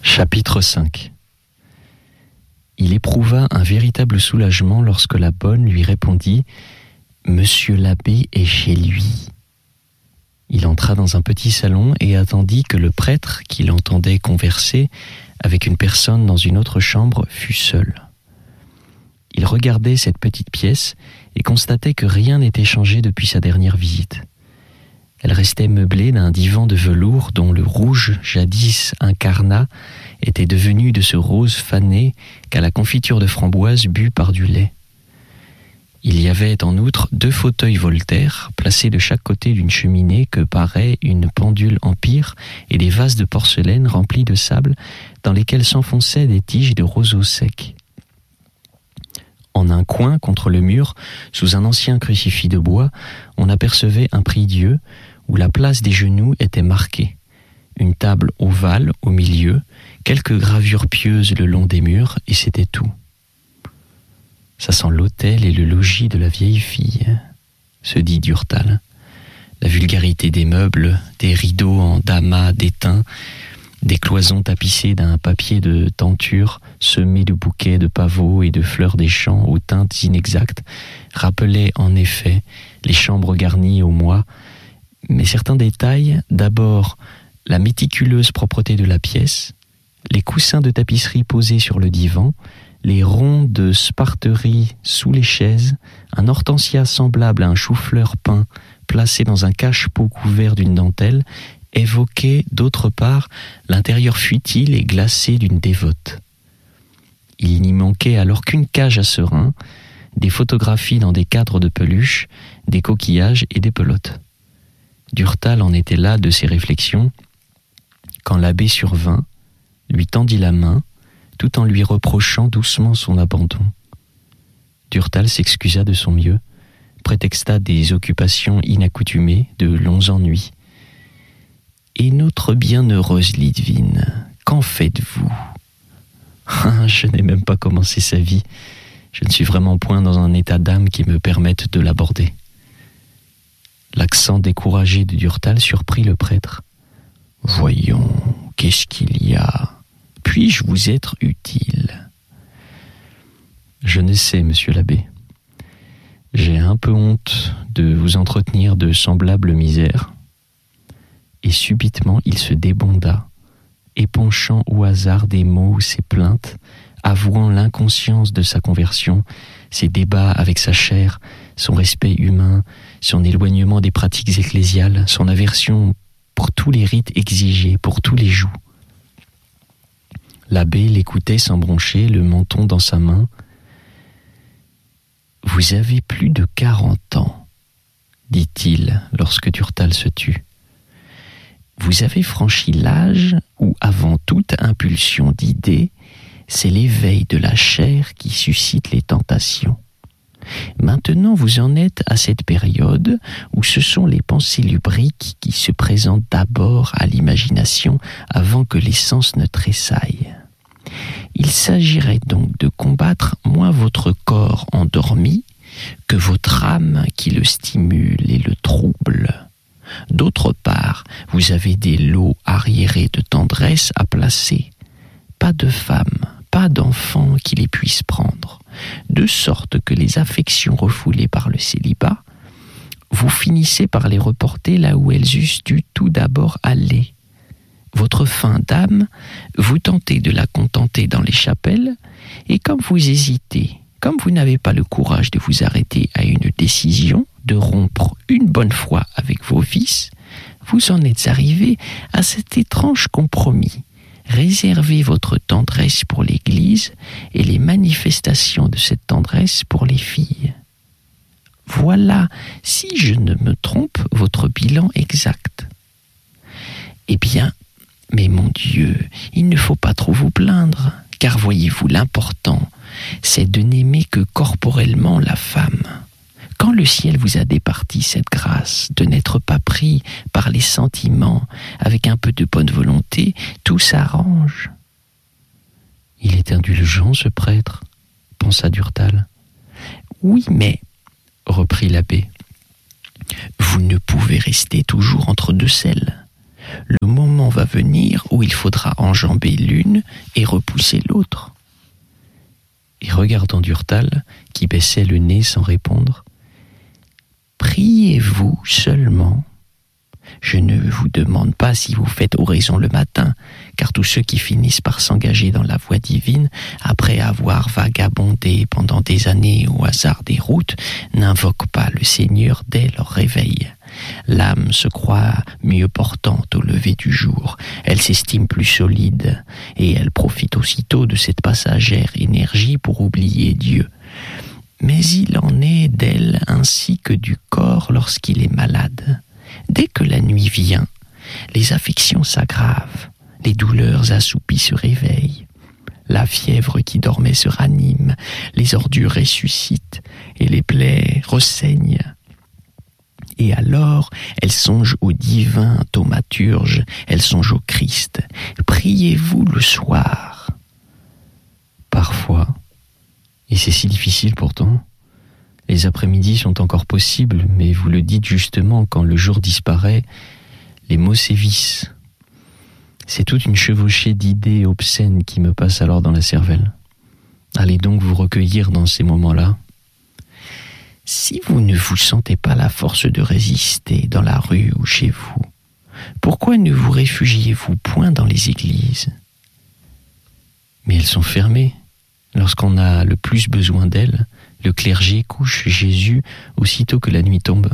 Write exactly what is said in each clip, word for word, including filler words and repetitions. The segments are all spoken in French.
Chapitre cinq. Il éprouva un véritable soulagement lorsque la bonne lui répondit « Monsieur l'abbé est chez lui ». Il entra dans un petit salon et attendit que le prêtre, qui l'entendait converser avec une personne dans une autre chambre, fût seul. Il regardait cette petite pièce et constatait que rien n'était changé depuis sa dernière visite. Elle restait meublée d'un divan de velours dont le rouge, jadis incarnat, était devenu de ce rose fané qu'à la confiture de framboise bu par du lait. Il y avait en outre deux fauteuils Voltaire placés de chaque côté d'une cheminée que paraient une pendule Empire et des vases de porcelaine remplis de sable dans lesquels s'enfonçaient des tiges de roseaux secs. En un coin, contre le mur, sous un ancien crucifix de bois, on apercevait un prie-dieu où la place des genoux était marquée. Une table ovale au milieu, quelques gravures pieuses le long des murs, et c'était tout. Ça sent l'hôtel et le logis de la vieille fille, se dit Durtal. La vulgarité des meubles, des rideaux en damas d'étain, des cloisons tapissées d'un papier de tenture semé de bouquets de pavots et de fleurs des champs aux teintes inexactes rappelaient en effet les chambres garnies au mois, mais certains détails, d'abord la méticuleuse propreté de la pièce, les coussins de tapisserie posés sur le divan, les ronds de sparterie sous les chaises, un hortensia semblable à un chou-fleur peint placé dans un cache-pot couvert d'une dentelle, évoquaient d'autre part l'intérieur futile et glacé d'une dévote. Il n'y manquait alors qu'une cage à serins, des photographies dans des cadres de peluche, des coquillages et des pelotes. Durtal en était là de ses réflexions, quand l'abbé survint, lui tendit la main, tout en lui reprochant doucement son abandon. Durtal s'excusa de son mieux, prétexta des occupations inaccoutumées, de longs ennuis. « Et notre bienheureuse Lidvine, qu'en faites-vous » Je n'ai même pas commencé sa vie. Je ne suis vraiment point dans un état d'âme qui me permette de l'aborder. L'accent découragé de Durtal surprit le prêtre. « Voyons, qu'est-ce qu'il y a ? Puis-je vous être utile ?» Je ne sais, monsieur l'abbé. J'ai un peu honte de vous entretenir de semblables misères. Et subitement il se débonda, épanchant au hasard des mots ses plaintes, avouant l'inconscience de sa conversion, ses débats avec sa chair, son respect humain, son éloignement des pratiques ecclésiales, son aversion pour tous les rites exigés, pour tous les jougs. L'abbé l'écoutait sans broncher, le menton dans sa main. « Vous avez plus de quarante ans, dit-il lorsque Durtal se tut. Vous avez franchi l'âge où, avant toute impulsion d'idées, c'est l'éveil de la chair qui suscite les tentations. Maintenant, vous en êtes à cette période où ce sont les pensées lubriques qui se présentent d'abord à l'imagination avant que les sens ne tressaillent. Il s'agirait donc de combattre moins votre corps endormi que votre âme qui le stimule et le trouble. D'autre part, vous avez des lots arriérés de tendresse à placer. Pas de femme, pas d'enfant qui les puisse prendre, de sorte que les affections refoulées par le célibat, vous finissez par les reporter là où elles eussent dû tout d'abord aller. Votre faim d'âme, vous tentez de la contenter dans les chapelles, et comme vous hésitez, comme vous n'avez pas le courage de vous arrêter à une décision, de rompre une bonne fois avec vos vices, vous en êtes arrivé à cet étrange compromis. Réservez votre tendresse pour l'Église et les manifestations de cette tendresse pour les filles. Voilà, si je ne me trompe, votre bilan exact. Eh bien, mais mon Dieu, il ne faut pas trop vous plaindre, car voyez-vous, l'important, c'est de n'aimer que corporellement la femme. Quand le ciel vous a départi cette grâce de n'être pas pris par les sentiments, avec un peu de bonne volonté, tout s'arrange. Il est indulgent, ce prêtre, pensa Durtal. Oui, mais, reprit l'abbé, vous ne pouvez rester toujours entre deux selles. Le moment va venir où il faudra enjamber l'une et repousser l'autre. » Et regardant Durtal, qui baissait le nez sans répondre, « Priez-vous seulement. Je ne vous demande pas si vous faites oraison le matin, car tous ceux qui finissent par s'engager dans la voie divine, après avoir vagabondé pendant des années au hasard des routes, n'invoquent pas le Seigneur dès leur réveil. L'âme se croit mieux portante au lever du jour, elle s'estime plus solide, et elle profite aussitôt de cette passagère énergie pour oublier Dieu. Mais il en est d'elle ainsi que du corps lorsqu'il est malade. Dès que la nuit vient, les affections s'aggravent, les douleurs assoupies se réveillent, la fièvre qui dormait se ranime, les ordures ressuscitent et les plaies ressaignent. Et alors, elle songe au divin thaumaturge, elle songe au Christ. Priez-vous le soir. Parfois, et c'est si difficile pourtant, les après-midi sont encore possibles, mais vous le dites justement, quand le jour disparaît, les mots sévissent. C'est toute une chevauchée d'idées obscènes qui me passe alors dans la cervelle. Allez donc vous recueillir dans ces moments-là. Si vous ne vous sentez pas la force de résister dans la rue ou chez vous, pourquoi ne vous réfugiez-vous point dans les églises ? Mais elles sont fermées. Lorsqu'on a le plus besoin d'elles, le clergé couche Jésus aussitôt que la nuit tombe.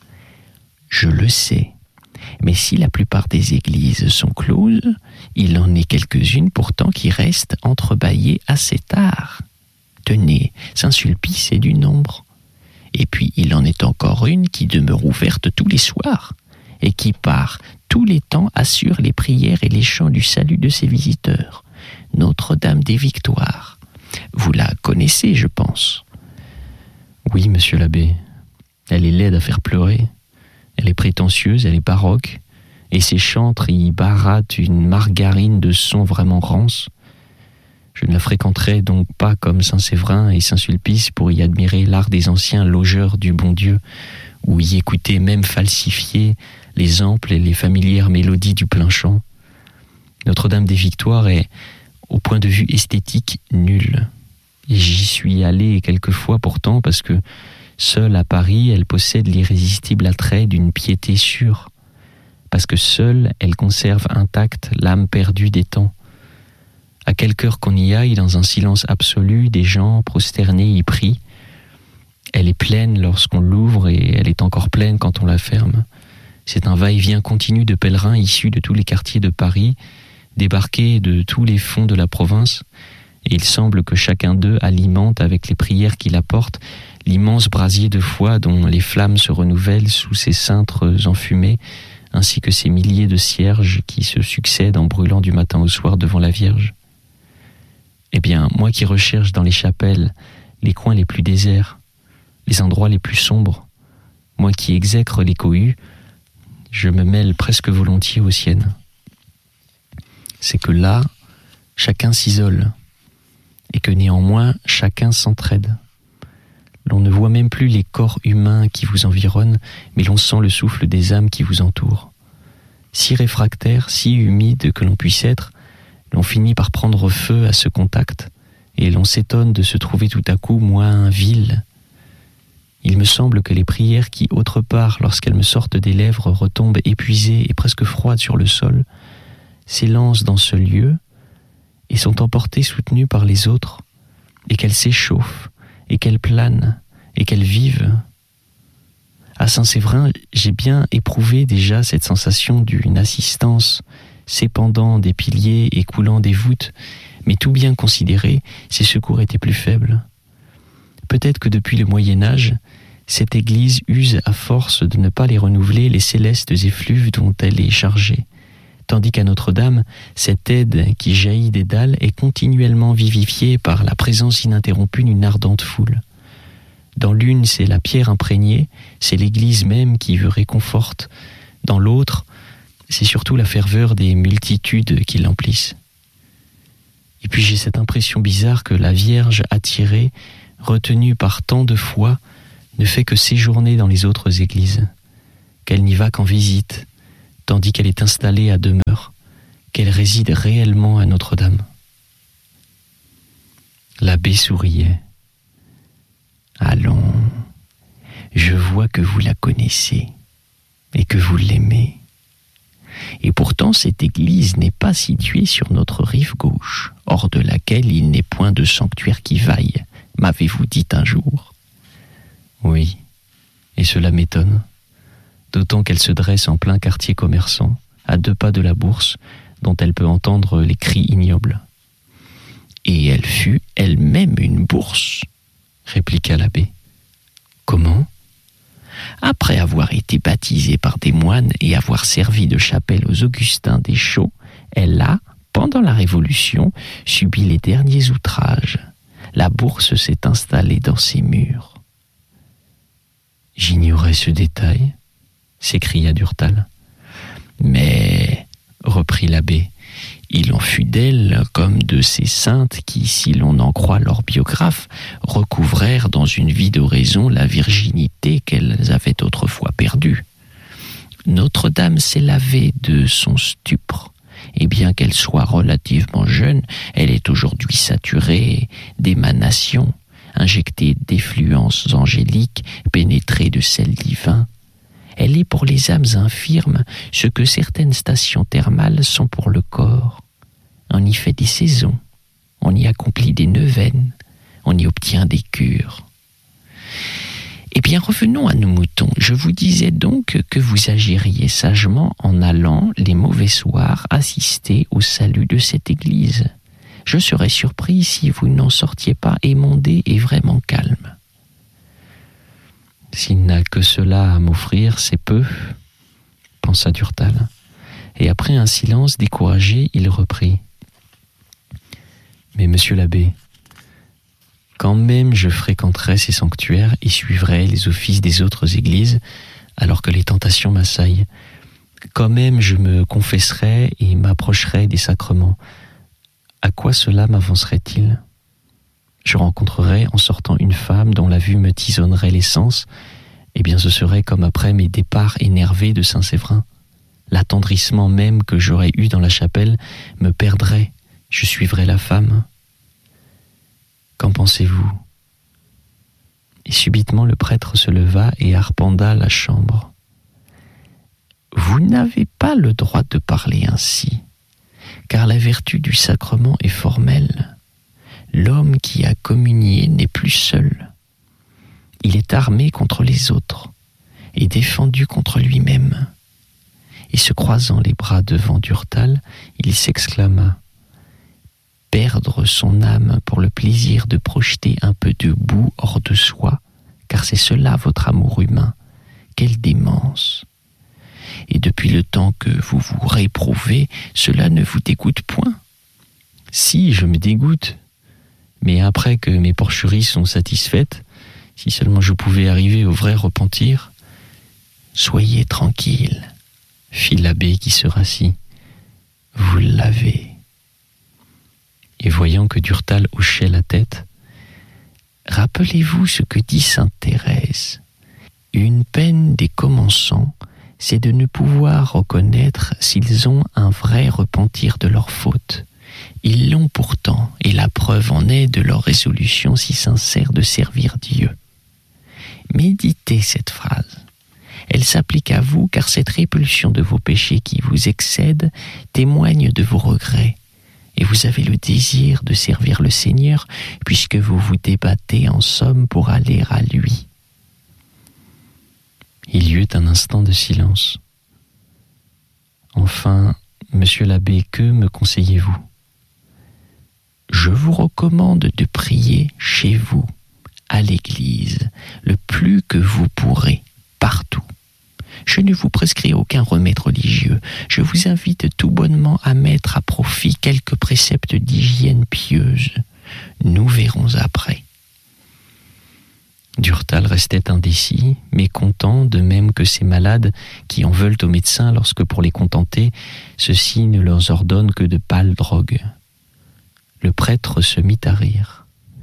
Je le sais, mais si la plupart des églises sont closes, il en est quelques-unes pourtant qui restent entrebâillées assez tard. Tenez, Saint-Sulpice est du nombre. Et puis il en est encore une qui demeure ouverte tous les soirs, et qui par tous les temps assure les prières et les chants du salut de ses visiteurs. Notre-Dame des Victoires. Vous la connaissez, je pense. Oui, monsieur l'abbé. Elle est laide à faire pleurer. Elle est prétentieuse, elle est baroque, et ses chantres y barattent une margarine de sons vraiment rances. Je ne la fréquenterai donc pas comme Saint-Séverin et Saint-Sulpice pour y admirer l'art des anciens logeurs du bon Dieu, ou y écouter même falsifier les amples et les familières mélodies du plein chant. Notre-Dame des Victoires est, au point de vue esthétique, nulle. Et j'y suis allé quelquefois pourtant parce que, seule à Paris, elle possède l'irrésistible attrait d'une piété sûre, parce que seule elle conserve intacte l'âme perdue des temps. À quelque heure qu'on y aille, dans un silence absolu, des gens prosternés y prient. Elle est pleine lorsqu'on l'ouvre et elle est encore pleine quand on la ferme. C'est un va-et-vient continu de pèlerins issus de tous les quartiers de Paris, débarqués de tous les fonds de la province, et il semble que chacun d'eux alimente avec les prières qu'il apporte l'immense brasier de foi dont les flammes se renouvellent sous ces cintres enfumés, ainsi que ces milliers de cierges qui se succèdent en brûlant du matin au soir devant la Vierge. Eh bien, moi qui recherche dans les chapelles les coins les plus déserts, les endroits les plus sombres, moi qui exècre les cohues, je me mêle presque volontiers aux siennes. C'est que là, chacun s'isole, et que néanmoins chacun s'entraide. L'on ne voit même plus les corps humains qui vous environnent, mais l'on sent le souffle des âmes qui vous entourent. Si réfractaire, si humide que l'on puisse être, l'on finit par prendre feu à ce contact, et l'on s'étonne de se trouver tout à coup moins vil. Il me semble que les prières qui, autre part, lorsqu'elles me sortent des lèvres, retombent épuisées et presque froides sur le sol, s'élancent dans ce lieu, et sont emportées soutenues par les autres, et qu'elles s'échauffent, et qu'elles planent, et qu'elles vivent. À Saint-Séverin, j'ai bien éprouvé déjà cette sensation d'une assistance s'épandant des piliers et coulant des voûtes, mais tout bien considéré, ces secours étaient plus faibles. Peut-être que depuis le Moyen-Âge, cette Église use à force de ne pas les renouveler les célestes effluves dont elle est chargée, tandis qu'à Notre-Dame, cette aide qui jaillit des dalles est continuellement vivifiée par la présence ininterrompue d'une ardente foule. Dans l'une, c'est la pierre imprégnée, c'est l'Église même qui veut réconforte. Dans l'autre, c'est surtout la ferveur des multitudes qui l'emplissent. Et puis j'ai cette impression bizarre que la Vierge attirée, retenue par tant de foi, ne fait que séjourner dans les autres églises, qu'elle n'y va qu'en visite, tandis qu'elle est installée à demeure, qu'elle réside réellement à Notre-Dame. L'abbé souriait. Allons, je vois que vous la connaissez et que vous l'aimez. Et pourtant, cette église n'est pas située sur notre rive gauche, hors de laquelle il n'est point de sanctuaire qui vaille, m'avez-vous dit un jour. Oui, et cela m'étonne, d'autant qu'elle se dresse en plein quartier commerçant, à deux pas de la bourse, dont elle peut entendre les cris ignobles. Et elle fut elle-même une bourse, répliqua l'abbé. Comment ? Après avoir été baptisée par des moines et avoir servi de chapelle aux Augustins des Chaux, elle a, pendant la Révolution, subi les derniers outrages. La bourse s'est installée dans ses murs. J'ignorais ce détail, s'écria Durtal. Mais, reprit l'abbé, il en fut d'elle comme de ces saintes qui, si l'on en croit leurs biographes, recouvrèrent dans une vie d'oraison la virginité qu'elles avaient autrefois perdue. Notre-Dame s'est lavée de son stupre, et bien qu'elle soit relativement jeune, elle est aujourd'hui saturée d'émanations, injectée d'effluences angéliques, pénétrée de sel divin. Elle est pour les âmes infirmes ce que certaines stations thermales sont pour le corps. On y fait des saisons, on y accomplit des neuvaines, on y obtient des cures. Eh bien, revenons à nos moutons. Je vous disais donc que vous agiriez sagement en allant, les mauvais soirs, assister au salut de cette église. Je serais surpris si vous n'en sortiez pas émondé et vraiment calme. S'il n'a que cela à m'offrir, c'est peu, pensa Durtal. Et après un silence découragé, il reprit. Mais monsieur l'abbé, quand même je fréquenterai ces sanctuaires et suivrai les offices des autres églises, alors que les tentations m'assaillent, quand même je me confesserai et m'approcherai des sacrements. À quoi cela m'avancerait-il ? Je rencontrerais en sortant une femme dont la vue me tisonnerait les sens, eh bien ce serait comme après mes départs énervés de Saint-Séverin. L'attendrissement même que j'aurais eu dans la chapelle me perdrait, je suivrais la femme. Qu'en pensez-vous ? Et subitement le prêtre se leva et arpenta la chambre. Vous n'avez pas le droit de parler ainsi, car la vertu du sacrement est formelle. L'homme qui a communié n'est plus seul. Il est armé contre les autres et défendu contre lui-même. Et se croisant les bras devant Durtal, il s'exclama « Perdre son âme pour le plaisir de projeter un peu de boue hors de soi, car c'est cela votre amour humain. Quelle démence ! Et depuis le temps que vous vous réprouvez, cela ne vous dégoûte point ? Si, je me dégoûte. Mais après que mes porcheries sont satisfaites, si seulement je pouvais arriver au vrai repentir. Soyez tranquille, fit l'abbé qui se rassit. Vous l'avez. Et voyant que Durtal hochait la tête, rappelez-vous ce que dit sainte Thérèse. Une peine des commençants, c'est de ne pouvoir reconnaître s'ils ont un vrai repentir de leur faute. Ils l'ont pourtant, et la preuve en est de leur résolution si sincère de servir Dieu. Méditez cette phrase. Elle s'applique à vous, car cette répulsion de vos péchés qui vous excède témoigne de vos regrets. Et vous avez le désir de servir le Seigneur, puisque vous vous débattez en somme pour aller à lui. Il y eut un instant de silence. Enfin, monsieur l'abbé, que me conseillez-vous ? Je vous recommande de prier chez vous, à l'église, le plus que vous pourrez, partout. Je ne vous prescris aucun remède religieux. Je vous invite tout bonnement à mettre à profit quelques préceptes d'hygiène pieuse. Nous verrons après. Durtal restait indécis, mécontent, de même que ces malades qui en veulent aux médecins lorsque, pour les contenter, ceux-ci ne leur ordonnent que de pâles drogues. Le prêtre se mit à rire.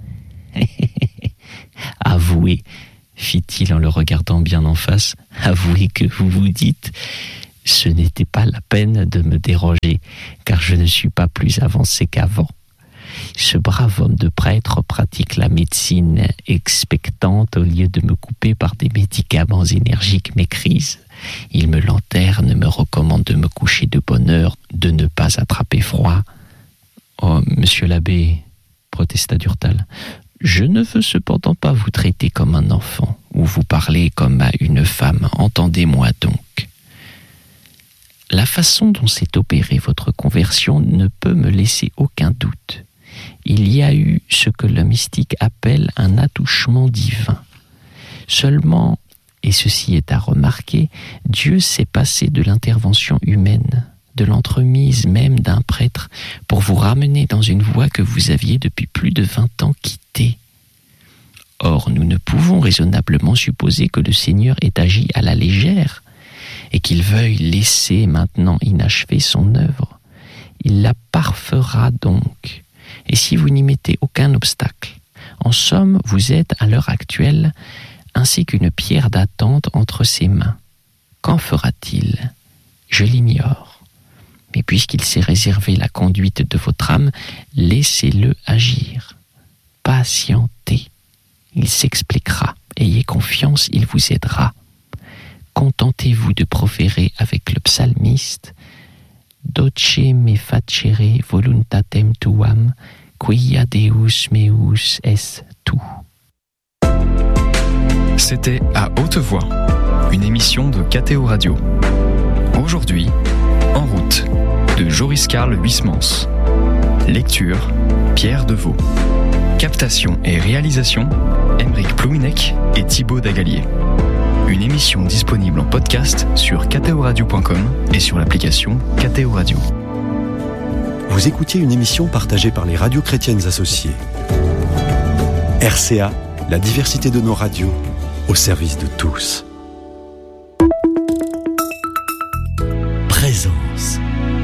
« Avouez, fit-il en le regardant bien en face, avouez que vous vous dites « Ce n'était pas la peine de me déroger, car je ne suis pas plus avancé qu'avant. Ce brave homme de prêtre pratique la médecine expectante au lieu de me couper par des médicaments énergiques mes crises. Il me lanterne, me recommande de me coucher de bonne heure, de ne pas attraper froid. « Oh, monsieur l'abbé, protesta Durtal, je ne veux cependant pas vous traiter comme un enfant ou vous parler comme à une femme, entendez-moi donc. La façon dont s'est opérée votre conversion ne peut me laisser aucun doute. Il y a eu ce que le mystique appelle un attouchement divin. Seulement, et ceci est à remarquer, Dieu s'est passé de l'intervention humaine, de l'entremise même d'un prêtre, pour vous ramener dans une voie que vous aviez depuis plus de vingt ans quittée. Or, nous ne pouvons raisonnablement supposer que le Seigneur ait agi à la légère et qu'il veuille laisser maintenant inachever son œuvre. Il la parfera donc, et si vous n'y mettez aucun obstacle. En somme, vous êtes à l'heure actuelle ainsi qu'une pierre d'attente entre ses mains. Qu'en fera-t-il ? Je l'ignore. Mais puisqu'il s'est réservé la conduite de votre âme, laissez-le agir. Patientez. Il s'expliquera. Ayez confiance, il vous aidera. Contentez-vous de proférer avec le psalmiste « Doce me facere voluntatem tuam, quia Deus meus est tu ». C'était À Haute Voix, une émission de K T O Radio. Aujourd'hui, En route, de Joris Karl Huysmans. Lecture, Pierre Deveau. Captation et réalisation, Aymeric Plouminec et Thibaut Dagalier. Une émission disponible en podcast sur k t o radio point com et sur l'application K T O Radio. Vous écoutiez une émission partagée par les radios chrétiennes associées. R C A, la diversité de nos radios, au service de tous. Présence.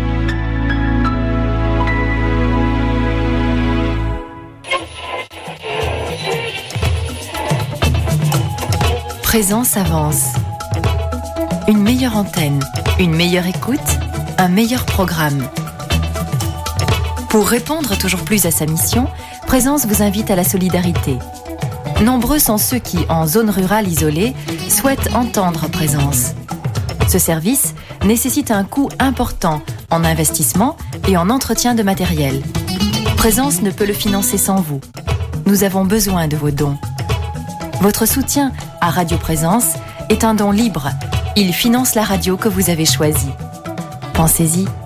Présence avance. Une meilleure antenne, une meilleure écoute, un meilleur programme. Pour répondre toujours plus à sa mission, Présence vous invite à la solidarité. Nombreux sont ceux qui, en zone rurale isolée, souhaitent entendre Présence. Ce service nécessite un coût important en investissement et en entretien de matériel. Présence ne peut le financer sans vous. Nous avons besoin de vos dons. Votre soutien à Radio Présence est un don libre. Il finance la radio que vous avez choisie. Pensez-y.